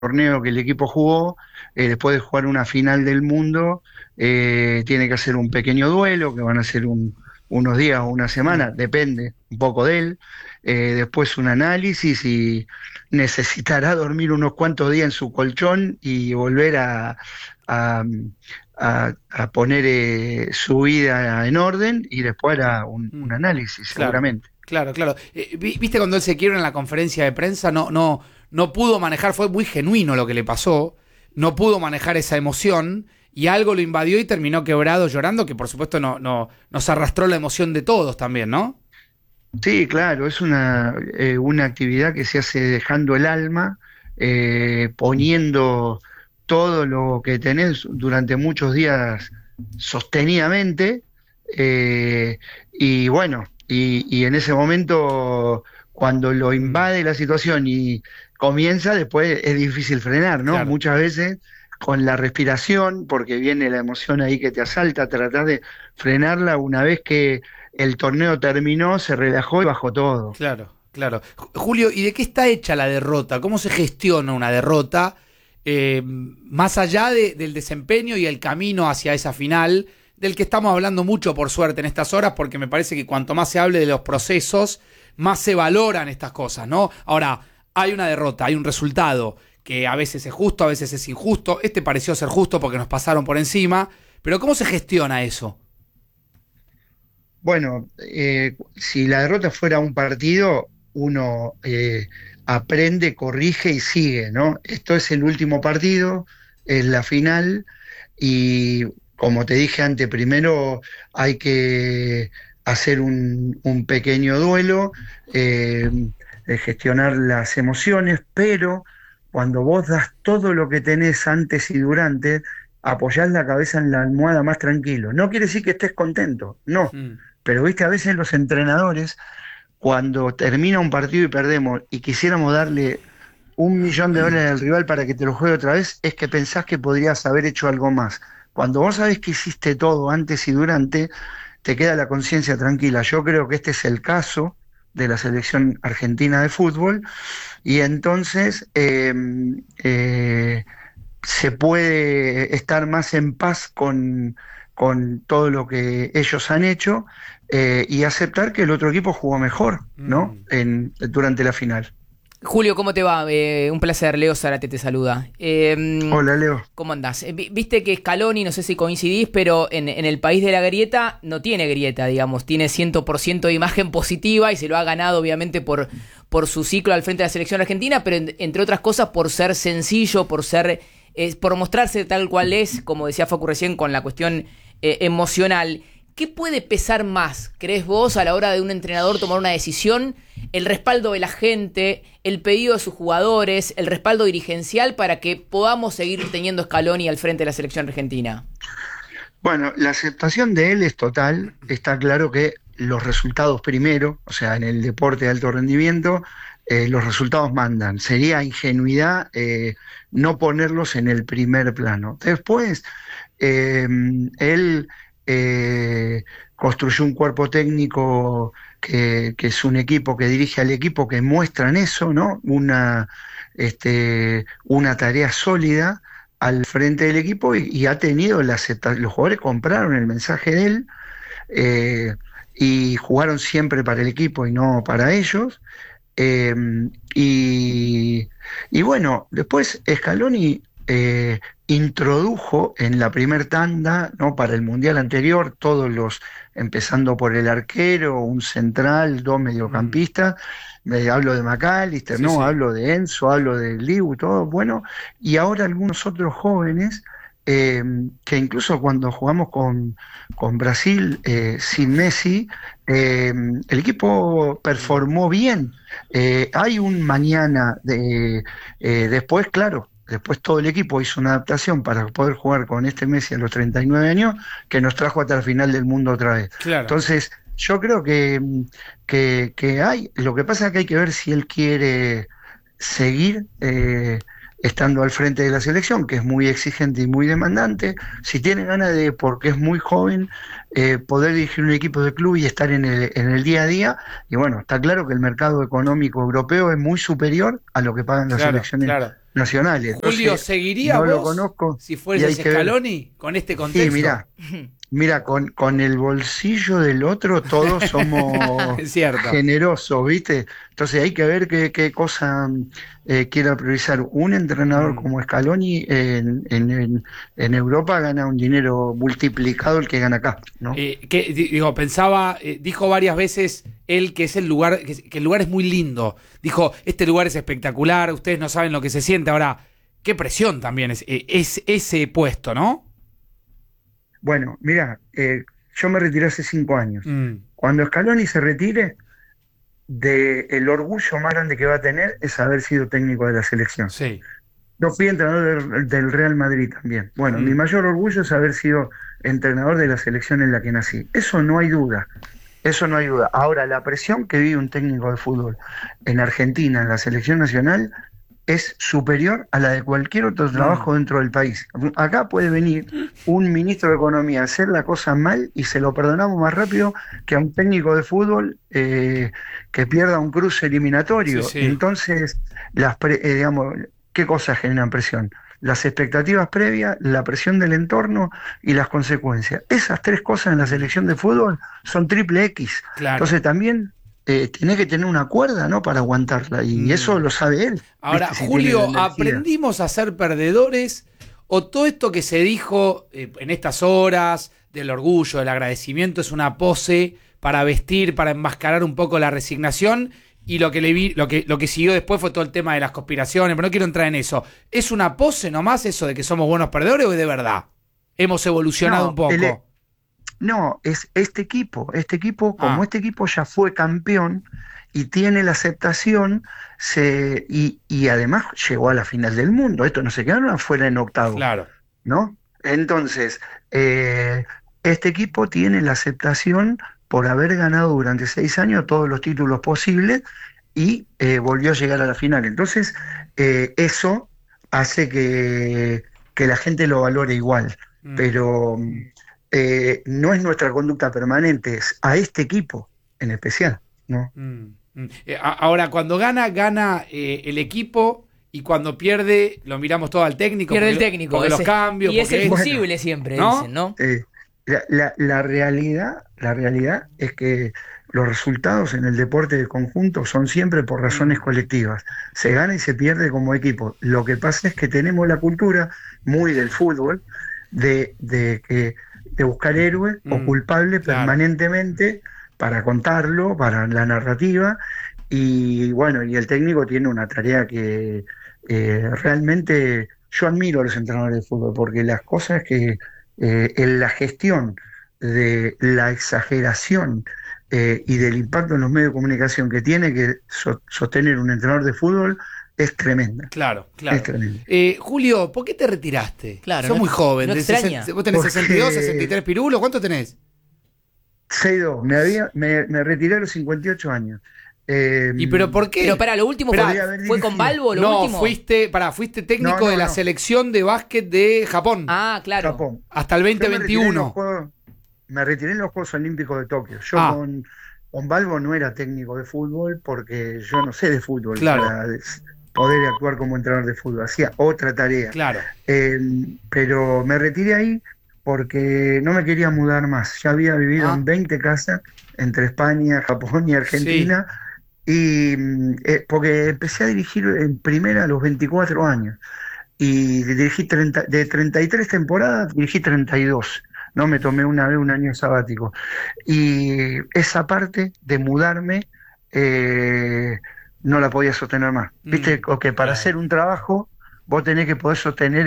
torneo que el equipo jugó, después de jugar una final del mundo, tiene que hacer un pequeño duelo, que van a ser unos días o una semana, Mm, depende un poco de él. Después un análisis y necesitará dormir unos cuantos días en su colchón y volver a, a poner su vida en orden y después hará un mm. análisis, Claro, seguramente. claro, claro. ¿Viste cuando él se quiebra en la conferencia de prensa? No pudo manejar, fue muy genuino lo que le pasó. No pudo manejar esa emoción y algo lo invadió y terminó quebrado llorando, que por supuesto nos arrastró la emoción de todos también, ¿no? Sí, claro, es una actividad que se hace dejando el alma, poniendo todo lo que tenés durante muchos días sostenidamente, y bueno, y en ese momento, cuando lo Mm, invade la situación y comienza, después es difícil frenar, ¿no? claro. Muchas veces con la respiración, porque viene la emoción ahí que te asalta, tratar de frenarla una vez que el torneo terminó, se relajó y bajó todo. Claro, claro. Julio, ¿y de qué está hecha la derrota? ¿Cómo se gestiona una derrota? Más allá del desempeño y el camino hacia esa final, del que estamos hablando mucho, por suerte, en estas horas, porque me parece que cuanto más se hable de los procesos, más se valoran estas cosas, ¿no? Ahora, hay una derrota, hay un resultado que a veces es justo, a veces es injusto. Este pareció ser justo porque nos pasaron por encima, pero ¿cómo se gestiona eso? Bueno, si la derrota fuera un partido, uno aprende, corrige y sigue, ¿no? Esto es el último partido, es la final y como te dije antes, primero hay que hacer un pequeño duelo, eh, gestionar las emociones, pero cuando vos das todo lo que tenés antes y durante, apoyás la cabeza en la almohada más tranquilo. No quiere decir que estés contento, no, Mm, pero viste, a veces los entrenadores, cuando termina un partido y perdemos y quisiéramos darle $1 millón al rival para que te lo juegue otra vez, es que pensás que podrías haber hecho algo más. Cuando vos sabés que hiciste todo antes y durante, te queda la conciencia tranquila. Yo creo que este es el caso de la selección argentina de fútbol y entonces se puede estar más en paz con todo lo que ellos han hecho, y aceptar que el otro equipo jugó mejor, ¿no? mm. Durante la final. Julio, ¿cómo te va? Un placer, Leo Zárate te saluda. Hola, Leo. ¿Cómo andás? Viste que Scaloni, no sé si coincidís, pero en el país de la grieta no tiene grieta, digamos, tiene 100% de imagen positiva y se lo ha ganado obviamente por su ciclo al frente de la selección argentina, pero entre otras cosas por ser sencillo, por mostrarse tal cual es, como decía Facu recién, con la cuestión emocional. ¿Qué puede pesar más, crees vos, a la hora de un entrenador tomar una decisión? El respaldo de la gente, el pedido de sus jugadores, el respaldo dirigencial para que podamos seguir teniendo Scaloni al frente de la selección argentina. Bueno, la aceptación de él es total. Está claro que los resultados primero, o sea, en el deporte de alto rendimiento, los resultados mandan. Sería ingenuidad no ponerlos en el primer plano. Después, eh, él construyó un cuerpo técnico que es un equipo que dirige al equipo que muestran eso, ¿no? Una tarea sólida al frente del equipo y ha tenido la aceptación. Los jugadores compraron el mensaje de él, eh, y jugaron siempre para el equipo y no para ellos. Eh, y, y bueno, después Scaloni introdujo en la primer tanda, ¿no? Para el mundial anterior, empezando por el arquero, un central, dos Mm, mediocampistas. Hablo de McAllister, sí, no, sí. hablo de Enzo, hablo de Liu, todo bueno, y ahora algunos otros jóvenes, eh, que incluso cuando jugamos con Brasil, sin Messi, el equipo Mm, performó bien. Hay un mañana después, claro. Después todo el equipo hizo una adaptación para poder jugar con este Messi a los 39 años, que nos trajo hasta la final del mundo otra vez. claro. Entonces, yo creo que hay, lo que pasa es que hay que ver si él quiere seguir estando al frente de la selección, que es muy exigente y muy demandante, si tiene ganas de, porque es muy joven, poder dirigir un equipo de club y estar en el día a día. Y bueno, está claro que el mercado económico europeo es muy superior a lo que pagan las Claro, selecciones claro. nacionales. Julio, Entonces, ¿seguiría no lo vos conozco si y fueses hay que ver. Scaloni con este contexto? Sí, mira, con el bolsillo del otro todos somos Es cierto. generosos, ¿viste? Entonces hay que ver qué cosa quiera priorizar. Un entrenador como Scaloni en Europa gana un dinero multiplicado el que gana acá, ¿no? Pensaba, dijo varias veces él que es el lugar, que el lugar es muy lindo. Dijo, este lugar es espectacular, ustedes no saben lo que se siente. Ahora, qué presión también es ese puesto, ¿no? Bueno, mira, yo me retiré hace 5 años. Cuando Scaloni se retire, el orgullo más grande que va a tener es haber sido técnico de la selección. Sí. Yo fui entrenador del Real Madrid también. Bueno, mi mayor orgullo es haber sido entrenador de la selección en la que nací. Eso no hay duda. Eso no hay duda. Ahora, la presión que vive un técnico de fútbol en Argentina, en la selección nacional, es superior a la de cualquier otro trabajo dentro del país. Acá puede venir un ministro de Economía a hacer la cosa mal y se lo perdonamos más rápido que a un técnico de fútbol que pierda un cruce eliminatorio. Sí. Entonces, digamos, ¿qué cosas generan presión? Las expectativas previas, la presión del entorno y las consecuencias. Esas 3 cosas en la selección de fútbol son triple X. Claro. Entonces también tenés que tener una cuerda, ¿no?, para aguantarla, y eso lo sabe él. Ahora, ¿viste? Si Julio, tiene la energía. ¿aprendimos a ser perdedores o todo esto que se dijo en estas horas del orgullo, del agradecimiento, es una pose para vestir, para enmascarar un poco la resignación? Y lo que siguió después fue todo el tema de las conspiraciones, pero no quiero entrar en eso. ¿Es una pose nomás eso de que somos buenos perdedores o es de verdad? Hemos evolucionado un poco. No, es este equipo, como este equipo ya fue campeón y tiene la aceptación, y además llegó a la final del mundo. Esto no se quedaron afuera en octavo, Claro. ¿no? Entonces, este equipo tiene la aceptación por haber ganado durante 6 años todos los títulos posibles y volvió a llegar a la final. Entonces, eso hace que la gente lo valore igual, pero no es nuestra conducta permanente, es a este equipo en especial, ¿no? Ahora, cuando gana el equipo, y cuando pierde, lo miramos todo al técnico. Pierde el técnico. Porque los cambios. Y es imposible siempre, ¿no? dicen, ¿no? La realidad es que los resultados en el deporte de conjunto son siempre por razones colectivas. Se gana y se pierde como equipo. Lo que pasa es que tenemos la cultura muy del fútbol de buscar héroes o culpables permanentemente para contarlo, para la narrativa, y bueno, y el técnico tiene una tarea que realmente yo admiro a los entrenadores de fútbol, porque las cosas que en la gestión de la exageración y del impacto en los medios de comunicación que tiene que sostener un entrenador de fútbol es tremenda. Claro. Es tremenda. Julio, ¿por qué te retiraste? Claro, sos muy joven. No extraña. ¿Vos tenés Porque 62, 63 pirulos? ¿Cuánto tenés? 6-2. Me retiré a los 58 años. ¿Y pero por qué? Pero para lo último fue con Balbo, lo último. Fuiste técnico de la selección de básquet de Japón. Ah, claro. Japón. Hasta el 2021. Me retiré en los Juegos Olímpicos de Tokio. Yo con Balbo no era técnico de fútbol porque yo no sé de fútbol, claro, para poder actuar como entrenador de fútbol. Hacía otra tarea. Claro. Pero me retiré ahí porque no me quería mudar más. Ya había vivido en 20 casas entre España, Japón y Argentina. Sí. Y porque empecé a dirigir en primera a los 24 años y dirigí de 33 temporadas, dirigí 32, ¿no? Me tomé una vez un año sabático, y esa parte de mudarme no la podía sostener más. Viste que para hacer un trabajo vos tenés que poder sostener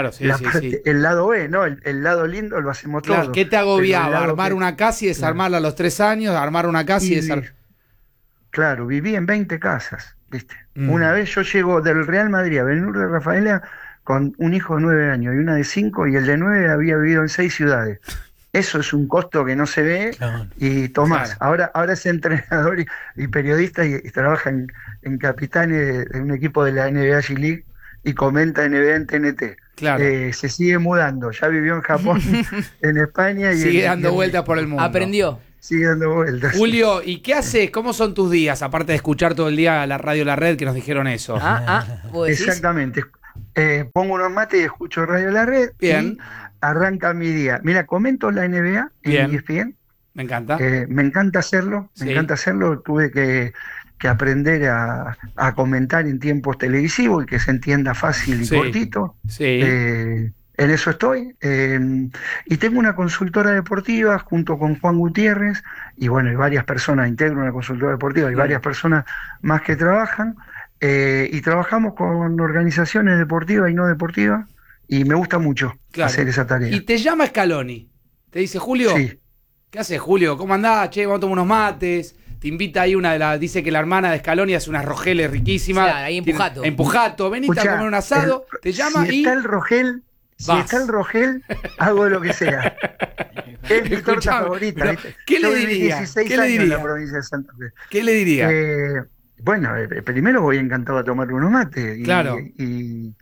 el lado B, ¿no? El lado lindo lo hacemos todo. ¿Qué te agobiaba? Armar una casa y desarmarla a los 3 años, armar una casa y desarmarla. Claro, viví en 20 casas, ¿viste? Una vez yo llego del Real Madrid a Benur de Rafaela con un hijo de 9 años y una de 5, y el de 9 había vivido en 6 ciudades. Eso es un costo que no se ve, y tomás. Claro. Ahora es entrenador y periodista y trabaja en Capitanes de un equipo de la NBA G-League y comenta NBA en TNT. Claro. Se sigue mudando, ya vivió en Japón, en España. Sigue dando vueltas por el mundo. Aprendió. Sigue dando vueltas. Julio, ¿y qué haces? ¿Cómo son tus días? Aparte de escuchar todo el día la radio La Red, que nos dijeron eso. Exactamente. Pongo unos mates y escucho Radio La Red Bien. y arranca mi día. Mira, comento la NBA Bien. en ESPN. Me encanta. Me encanta hacerlo, Sí. me encanta hacerlo. Tuve que aprender a comentar en tiempos televisivos y que se entienda fácil y Sí. cortito. Sí. En eso estoy. Y tengo una consultora deportiva junto con Juan Gutiérrez, y bueno, hay varias personas, integro una consultora deportiva, hay varias personas más que trabajan, y trabajamos con organizaciones deportivas y no deportivas, y me gusta mucho Claro. hacer esa tarea. Y te llama Scaloni. Te dice, Julio, Sí. ¿qué haces, Julio? ¿Cómo andás? Che, vamos a tomar unos mates. Te invita ahí dice que la hermana de Scaloni hace unas rogeles riquísimas. Claro, ahí en Pujato. En Pujato, venite a Escuchá, comer un asado. Te llama si y... está el Rogel, Vas. hago lo que sea. Es mi torta Escuchame, favorita, pero, ¿viste? ¿qué Yo le viví diría? 16 ¿Qué le años en diría? la provincia de Santa Fe. ¿Qué le diría? Bueno, primero voy encantado a tomar unos mates. Claro. Y,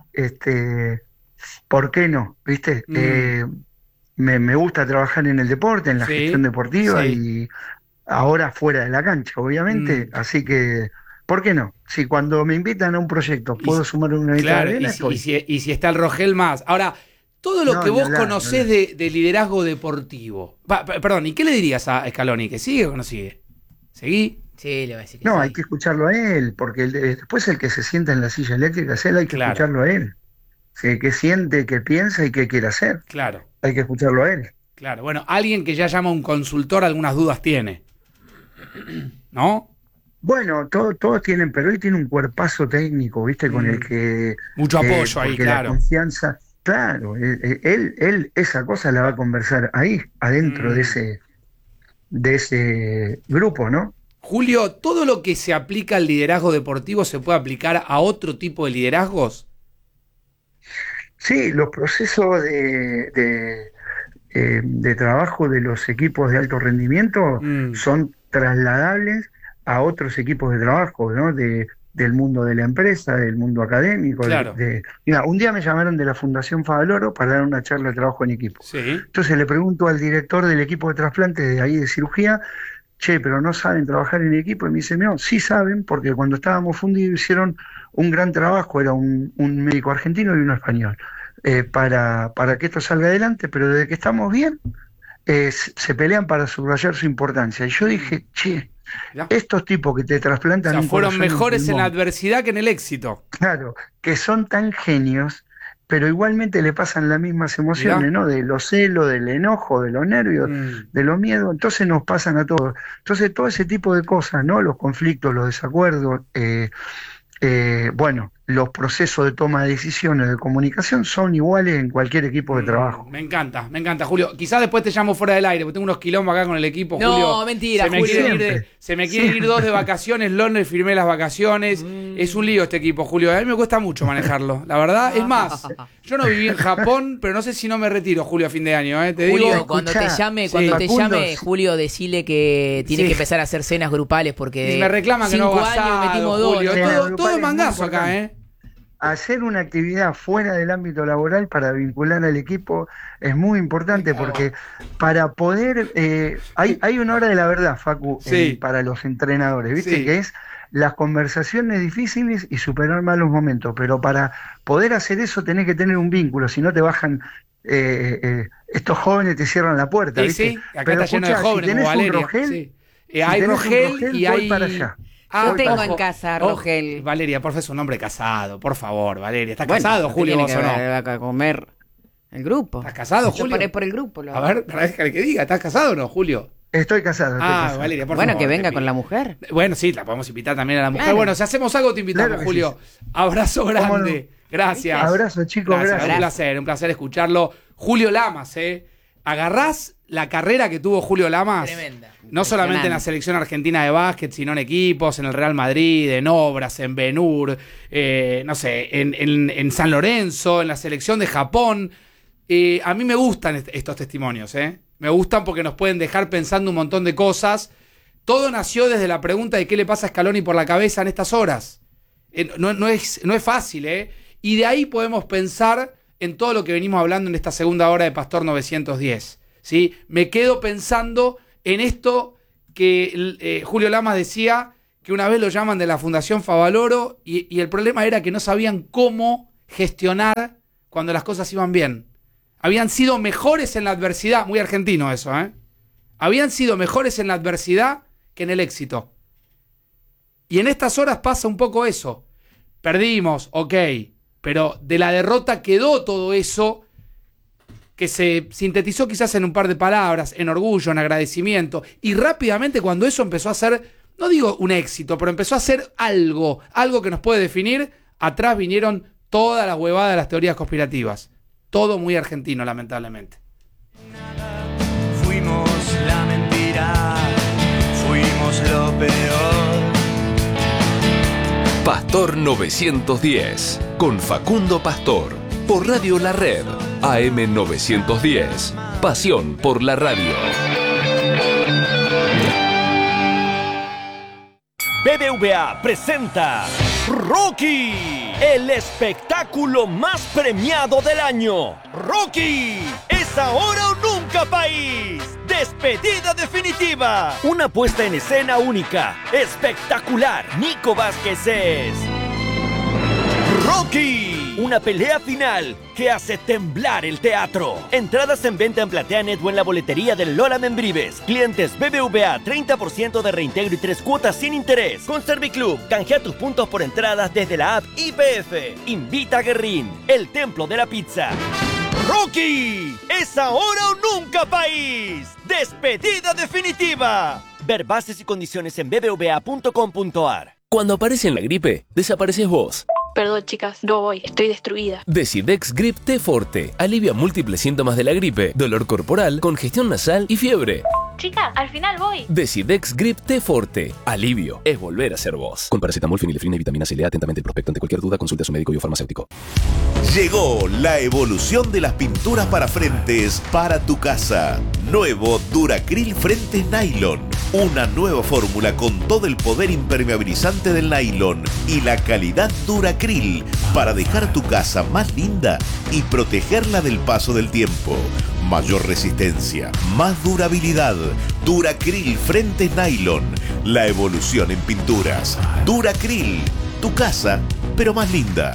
¿por qué no? ¿Viste? Me gusta trabajar en el deporte, en la Sí, gestión deportiva, sí. y ahora fuera de la cancha, obviamente. Así que, ¿por qué no? Si cuando me invitan a un proyecto Y puedo si- sumar una granita de Claro, arena, y estoy. si está el Rogel más. Ahora, todo lo No, que ni vos hablar, conocés ni de liderazgo deportivo. Perdón, ¿y qué le dirías a Scaloni? ¿Que sigue o no sigue? ¿Seguí? Sí, le va a decir que No, sí. hay que escucharlo a él, porque después el que se sienta en la silla eléctrica, es él, hay que Claro. escucharlo a él. Sí, qué siente, qué piensa y qué quiere hacer. Claro, Hay que escucharlo a él. claro. Bueno, alguien que ya llama a un consultor algunas dudas tiene. ¿No? Bueno, todos tienen, pero él tiene un cuerpazo técnico, ¿viste? Con el que... Mucho apoyo ahí, porque la claro. confianza, claro, él esa cosa la va a conversar ahí, adentro de ese grupo, ¿no? Julio, ¿todo lo que se aplica al liderazgo deportivo se puede aplicar a otro tipo de liderazgos? Sí, los procesos de trabajo de los equipos de alto rendimiento son trasladables a otros equipos de trabajo, ¿no? Del mundo de la empresa, del mundo académico. Claro. Mira, un día me llamaron de la Fundación Favaloro para dar una charla de trabajo en equipo. Sí. Entonces le pregunto al director del equipo de trasplante de ahí de cirugía, che, pero no saben trabajar en equipo. Y me dice, no, sí saben, porque cuando estábamos fundidos hicieron un gran trabajo, era un médico argentino y uno español, para que esto salga adelante, pero desde que estamos bien, se pelean para subrayar su importancia. Y yo dije, che, Mirá. estos tipos que te O trasplantan sea, un fueron corazón y un mejores en la pulmón, adversidad que en el éxito. claro, que son tan genios, pero igualmente le pasan las mismas emociones, Mirá. ¿no? De los celos, del enojo, de los nervios, de los miedos, entonces nos pasan a todos. Entonces todo ese tipo de cosas, ¿no? Los conflictos, los desacuerdos, bueno, los procesos de toma de decisiones, de comunicación son iguales en cualquier equipo de trabajo. Me encanta, Julio. Quizás después te llamo fuera del aire, porque tengo unos quilombos acá con el equipo, No, Julio. mentira, se me Julio. quieren ir 2 de vacaciones, Londres, firmé las vacaciones. Es un lío este equipo, Julio. A mí me cuesta mucho manejarlo, la verdad. Es más, yo no viví en Japón, pero no sé si no me retiro, Julio, a fin de año. Te Julio, digo, cuando te escuchá, llame, sí. Facundo, sí. Julio, decile que tiene Sí. que empezar a hacer cenas grupales porque Y me reclaman que no 5 hago años asado, metimos Julio. dos. Cena Todo grupal es muy mangazo acá, importante. Hacer una actividad fuera del ámbito laboral para vincular al equipo es muy importante, porque para poder... hay una hora de la verdad, Facu, Sí. para los entrenadores, ¿viste? Sí. Que es las conversaciones difíciles y superar malos momentos, pero para poder hacer eso tenés que tener un vínculo, si no te bajan... estos jóvenes te cierran la puerta, Sí, ¿viste? sí, acá Pero está lleno de escuchá, jóvenes si como tenés un Valeria. Rogel, Sí. si Hay tenés un Rogel y voy hay... para allá. Ah, Yo tengo ojo. en casa Ojo, Rogel. Valeria, por favor, es un hombre casado, por favor, Valeria. ¿Estás Bueno, casado, ¿qué Julio, tiene vos que o no? ver a comer el grupo? ¿Estás casado, Yo Julio? paré por el grupo. A ver, déjale que diga, ¿estás casado o no, Julio? Estoy casado. Estoy casado. Valeria, por Bueno, favor. que te venga pido. con la mujer. Bueno, sí, la podemos invitar también a la mujer. Claro. Bueno, si hacemos algo te invitamos, Claro que Julio. Abrazo grande. no? Gracias. Abrazo, chicos, gracias. Un placer escucharlo. Julio Lamas, ¿agarrás la carrera que tuvo Julio Lamas? Tremenda. No solamente en la selección argentina de básquet, sino en equipos, en el Real Madrid, en Obras, en Ben-Hur, no sé, en San Lorenzo, en la selección de Japón. A mí me gustan estos testimonios, Me gustan porque nos pueden dejar pensando un montón de cosas. Todo nació desde la pregunta de qué le pasa a Scaloni por la cabeza en estas horas. No es fácil, Y de ahí podemos pensar en todo lo que venimos hablando en esta segunda hora de Pastor 910. ¿Sí? Me quedo pensando en esto que Julio Lamas decía, que una vez lo llaman de la Fundación Favaloro y el problema era que no sabían cómo gestionar cuando las cosas iban bien. Habían sido mejores en la adversidad, muy argentino eso, ¿eh? Habían sido mejores en la adversidad que en el éxito. Y en estas horas pasa un poco eso. Perdimos, ok, pero de la derrota quedó todo eso que se sintetizó quizás en un par de palabras, en orgullo, en agradecimiento, y rápidamente cuando eso empezó a ser, no digo un éxito, pero empezó a ser algo que nos puede definir, atrás vinieron todas las huevadas de las teorías conspirativas. Todo muy argentino, lamentablemente. Fuimos la mentira, fuimos lo peor. Pastor 910, con Facundo Pastor, por Radio La Red, AM 910, pasión por la radio. BBVA presenta Rocky, el espectáculo más premiado del año. Rocky, es ahora o nunca, país. Despedida definitiva. Una puesta en escena única, espectacular. Nico Vázquez es Rocky, una pelea final que hace temblar el teatro. Entradas en venta en PlateaNet o en la boletería del Lola Membrives. Clientes BBVA, 30% de reintegro y 3 cuotas sin interés. Con Serviclub, canjea tus puntos por entradas desde la app IPF. Invita a Guerrín, el templo de la pizza. Rocky, es ahora o nunca, país. Despedida definitiva. Ver bases y condiciones en bbva.com.ar. Cuando aparece en la gripe, desapareces vos. Perdón, chicas, no voy, estoy destruida. Decidex Grip T Forte alivia múltiples síntomas de la gripe, dolor corporal, congestión nasal y fiebre. Chicas, al final voy. Decidex Grip T Forte. Alivio es volver a ser vos. Con paracetamol, fenilefrina y vitamina C. Lea atentamente el prospecto. Ante cualquier duda, consulte a su médico y o farmacéutico. Llegó la evolución de las pinturas para frentes para tu casa. Nuevo Duracril Frentes Nylon. Una nueva fórmula con todo el poder impermeabilizante del nylon y la calidad Duracril para dejar tu casa más linda y protegerla del paso del tiempo. Mayor resistencia, más durabilidad. Duracril Frentes Nylon. La evolución en pinturas. Duracril. Tu casa, pero más linda.